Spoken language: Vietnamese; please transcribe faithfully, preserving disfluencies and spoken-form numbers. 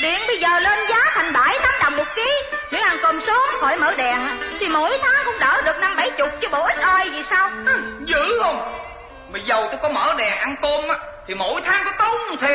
Điện bây giờ lên giá thành bảy tám đồng một ký. Nếu ăn cơm sớm khỏi mở đèn thì mỗi tháng cũng đỡ được năm bảy chục chứ bộ ít oi gì sao. Dữ không? Mà dầu tôi có mở đèn ăn cơm á thì mỗi tháng có tốn thêm